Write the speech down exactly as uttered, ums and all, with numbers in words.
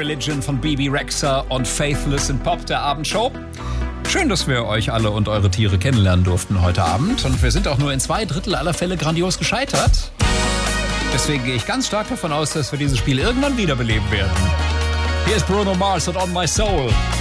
Religion von B B Rexha und Faithless in Pop, der Abendshow. Schön, dass wir euch alle und eure Tiere kennenlernen durften heute Abend. Und wir sind auch nur in zwei Drittel aller Fälle grandios gescheitert. Deswegen gehe ich ganz stark davon aus, dass wir dieses Spiel irgendwann wiederbeleben werden. Hier ist Bruno Mars und On My Soul.